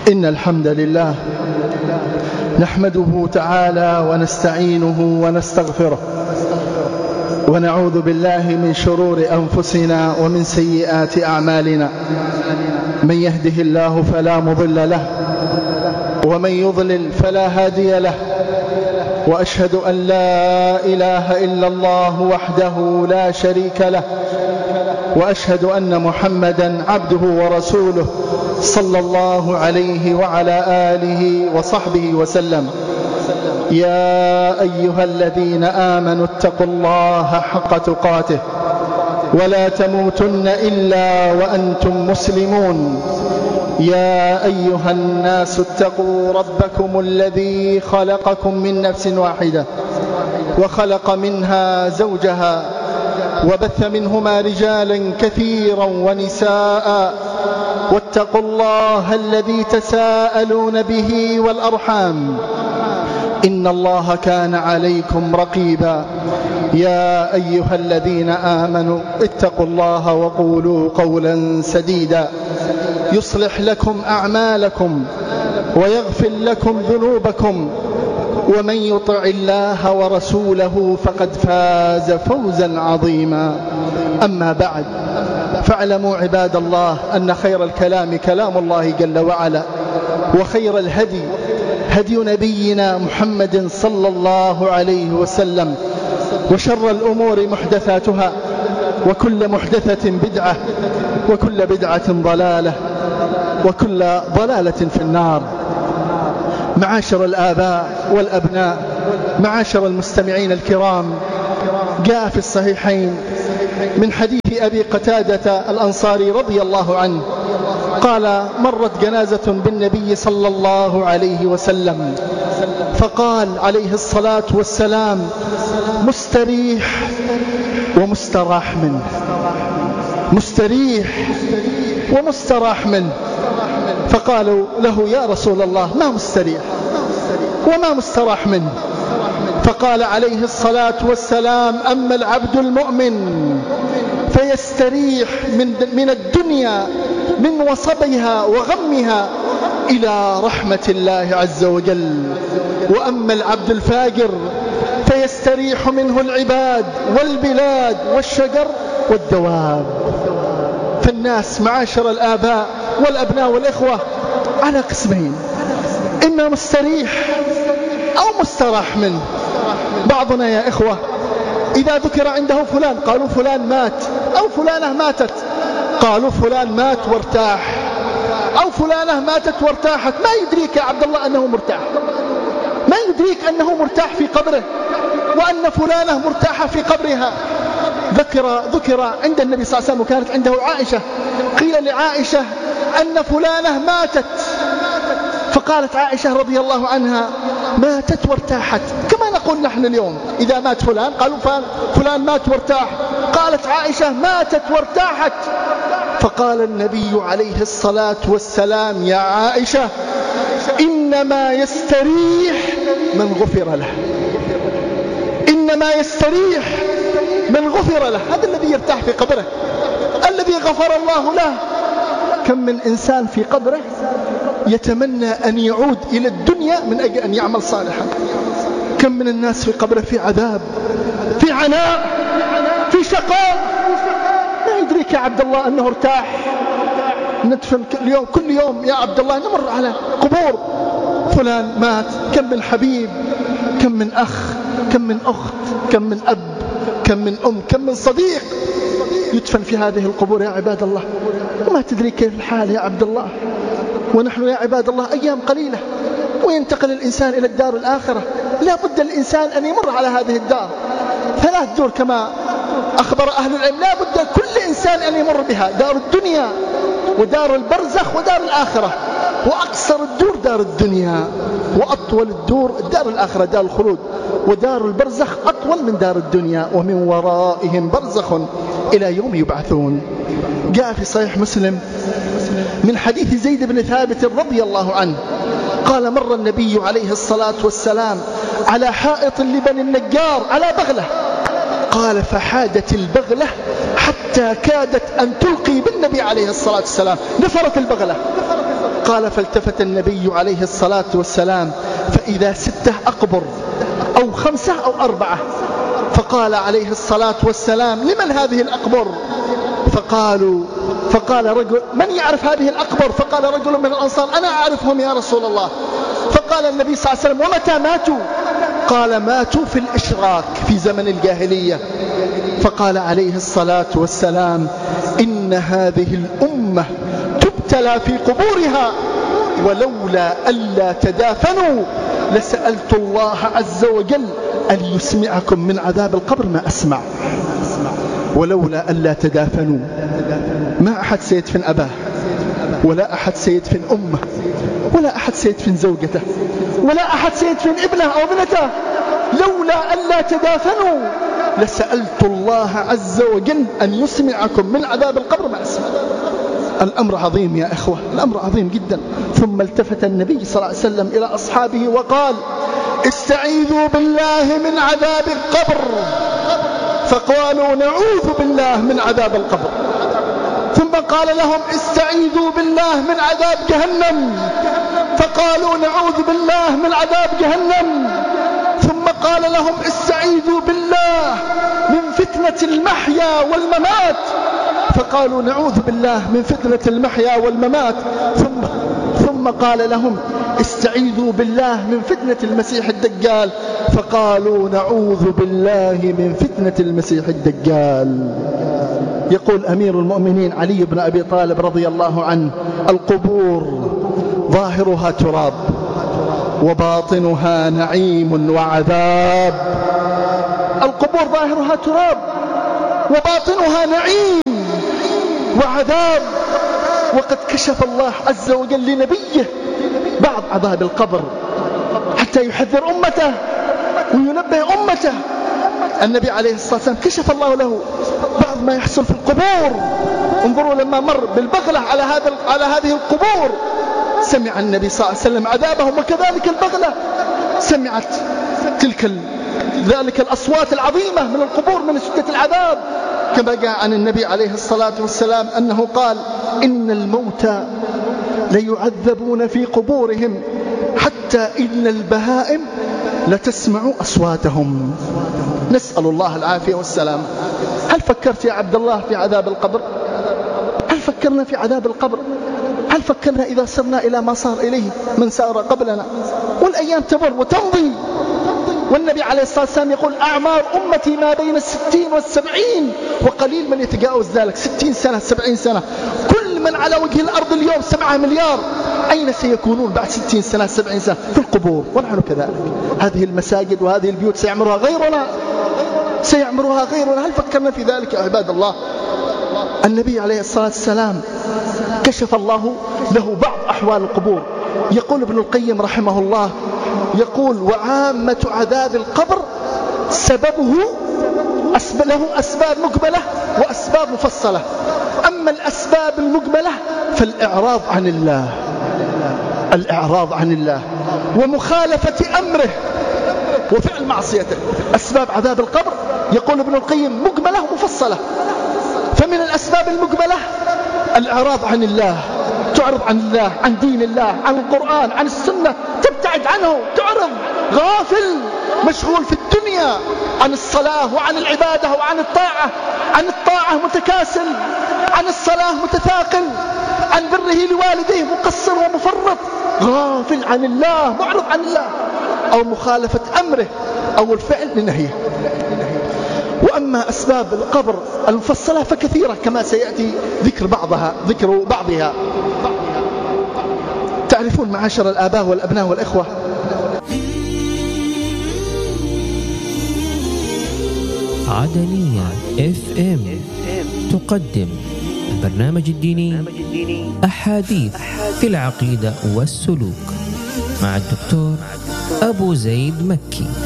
إن الحمد لله نحمده تعالى ونستعينه ونستغفره ونعوذ بالله من شرور أنفسنا ومن سيئات أعمالنا. من يهده الله فلا مضل له ومن يضلل فلا هادي له، وأشهد أن لا إله إلا الله وحده لا شريك له، وأشهد أن محمدا عبده ورسوله صلى الله عليه وعلى آله وصحبه وسلم. يا أيها الذين آمنوا اتقوا الله حق تقاته ولا تموتن إلا وأنتم مسلمون. يا أيها الناس اتقوا ربكم الذي خلقكم من نفس واحدة وخلق منها زوجها وبث منهما رجالا كثيرا ونساء، واتقوا الله الذي تساءلون به والأرحام إن الله كان عليكم رقيبا. يا أيها الذين آمنوا اتقوا الله وقولوا قولا سديدا يصلح لكم أعمالكم ويغفر لكم ذنوبكم، ومن يطع الله ورسوله فقد فاز فوزا عظيما. أما بعد، فاعلموا عباد الله أن خير الكلام كلام الله جل وعلا، وخير الهدي هدي نبينا محمد صلى الله عليه وسلم، وشر الأمور محدثاتها، وكل محدثة بدعة، وكل بدعة ضلالة، وكل ضلالة في النار. معاشر الآباء والأبناء، معاشر المستمعين الكرام، جاء في الصحيحين من حديث أبي قتادة الأنصاري رضي الله عنه قال: مرت جنازة بالنبي صلى الله عليه وسلم، فقال عليه الصلاة والسلام: مستريح ومستراح منه، مستريح ومستراح منه. فقالوا له: يا رسول الله، ما مستريح وما مستراح منه؟ فقال عليه الصلاة والسلام: أما العبد المؤمن فيستريح من الدنيا من وصبها وغمها إلى رحمة الله عز وجل، وأما العبد الفاجر فيستريح منه العباد والبلاد والشجر والدواب. فالناس معاشر الآباء والأبناء والإخوة على قسمين: إما مستريح أو مستراح منه. بعضنا يا إخوة إذا ذكر عنده فلان قالوا فلان مات، أو فلانة ماتت قالوا فلان مات وارتاح، أو فلانة ماتت وارتاحت. ما يدريك يا عبد الله أنه مرتاح، ما يدريك أنه مرتاح في قبره، وأن فلانة مرتاحة في قبرها. ذكر عند النبي صلى الله عليه وسلم، وكانت عنده عائشة، قيل لعائشة أن فلانة ماتت، فقالت عائشة رضي الله عنها: ماتت وارتاحت، كما نقول نحن اليوم إذا مات فلان قالوا فلان مات وارتاح. قالت عائشة: ماتت وارتاحت. فقال النبي عليه الصلاة والسلام: يا عائشة، إنما يستريح من غفر له، إنما يستريح من غفر له. هذا الذي يرتاح في قبره، الذي غفر الله له. كم من إنسان في قبره يتمنى أن يعود إلى الدنيا من أجل أن يعمل صالحا. كم من الناس في قبره في عذاب، في عناء، في شقاء. لا يدريك يا عبد الله أنه ارتاح. ندفن كل يوم يا عبد الله نمر على قبور فلان مات. كم من حبيب، كم من أخ، كم من أخت، كم من أب، كم من أم، كم من صديق يدفن في هذه القبور يا عباد الله، وما تدري كيف الحال يا عبد الله. ونحن يا عباد الله أيام قليلة وينتقل الإنسان إلى الدار الآخرة. لا بد الإنسان أن يمر على هذه الدار، 3 دور كما أخبر أهل العلم، لا بد كل إنسان أن يمر بها: دار الدنيا، ودار البرزخ، ودار الآخرة. وأقصر الدور دار الدنيا، وأطول الدور دار الآخرة، دار الخلود. ودار البرزخ أطول من دار الدنيا، ومن ورائهم برزخ إلى يوم يبعثون. جاء في صحيح مسلم من حديث زيد بن ثابت رضي الله عنه قال: مر النبي عليه الصلاة والسلام على حائط لبني النجار على بغلة، قال: فحادت البغلة حتى كادت أن تلقي بالنبي عليه الصلاة والسلام، نفرت البغلة قال فالتفت النبي عليه الصلاة والسلام فإذا 6 أقبر أو 5 أو 4. فقال عليه الصلاة والسلام لمن هذه الأقبر؟ فقال رجل من يعرف هذه الأقبر؟ فقال رجل من الأنصار أنا أعرفهم يا رسول الله. فقال النبي صلى الله عليه وسلم ومتى ماتوا؟ قال ماتوا في الإشراك في زمن الجاهلية. فقال عليه الصلاة والسلام إن هذه الأمة تبتلى في قبورها ولولا ألا تدافنوا لسألت الله عز وجل أن يسمعكم من عذاب القبر ما أسمع. ولولا ألا تدافنوا، ما أحد سيدفن أباه، ولا أحد سيدفن أمه، ولا أحد سيدفن زوجته، ولا أحد سيدفن ابنه أو ابنته. لولا ألا تدافنوا لسألت الله عز وجل أن يسمعكم من عذاب القبر ما أسمع. الأمر عظيم يا إخوة، الأمر عظيم جدا. ثم التفت النبي صلى الله عليه وسلم إلى أصحابه وقال استعيذوا بالله من عذاب القبر. فقالوا نعوذ بالله من عذاب القبر. ثم قال لهم استعيذوا بالله من عذاب جهنم. فقالوا نعوذ بالله من عذاب جهنم. ثم قال لهم استعيذوا بالله من فتنة المحيا والممات. فقالوا نعوذ بالله من فتنة المحيا والممات. ثم قال لهم استعيذوا بالله من فتنة المسيح الدجال. فقالوا نعوذ بالله من فتنة المسيح الدجال. يقول أمير المؤمنين علي بن أبي طالب رضي الله عنه القبور ظاهرها تراب وباطنها نعيم وعذاب. القبور ظاهرها تراب وباطنها نعيم وعذاب. وقد كشف الله عز وجل لنبيه بعض عذاب القبر حتى يحذر أمته وينبه أمته. النبي عليه الصلاة والسلام كشف الله له بعض ما يحصل في القبور. انظروا لما مر بالبغلة على هذه القبور سمع النبي صلى الله عليه وسلم عذابهم، وكذلك البغلة سمعت ذلك الأصوات العظيمة من القبور من شدة العذاب. كما جاء عن النبي عليه الصلاة والسلام أنه قال إن الموتى ليعذبون في قبورهم حتى إن البهائم لتسمع أصواتهم. نسأل الله العافية والسلام. هل فكرت يا عبد الله في عذاب القبر؟ هل فكرنا في عذاب القبر؟ هل فكرنا إذا صرنا إلى ما صار إليه من سار قبلنا؟ والأيام تمر وتمضي، والنبي عليه الصلاة والسلام يقول أعمار أمتي ما بين 60 و70، وقليل من يتجاوز ذلك. 60 سنة 70 سنة. كل من على وجه الأرض اليوم 7 مليار أين سيكونون بعد 60 سنة 70 سنة؟ في القبور. ونحن كذلك. هذه المساجد وهذه البيوت سيعمرها غيرنا. هل فكرنا في ذلك يا عباد الله؟ النبي عليه الصلاة والسلام كشف الله له بعض أحوال القبور. يقول ابن القيم رحمه الله يقول وعامة عذاب القبر سببه له أسباب مقبلة وأسباب مفصلة. أما الأسباب المقبلة فالإعراض عن الله ومخالفة أمره وفعل معصيته. أسباب عذاب القبر يقول ابن القيم مقبلة ومفصلة. فمن الأسباب المقبلة الإعراض عن الله، تعرض عن الله، عن دين الله، عن القرآن، عن السنة، تبتعد عنه، تعرض، غافل، مشغول في الدنيا عن الصلاة وعن العبادة وعن الطاعة. عن الطاعة متكاسل، عن الصلاة متثاقل، عن بره لوالديه مقصر ومفرط، غافل عن الله، معرض عن الله، أو مخالفة أمره أو الفعل لنهيه. وأما أسباب القبر المفصلة فكثيرة كما سيأتي ذكر بعضها. تعرفون معاشر الآباء والأبناء والإخوة، عدنية FM تقدم البرنامج الديني أحاديث في العقيدة والسلوك مع الدكتور أبو زيد مكي.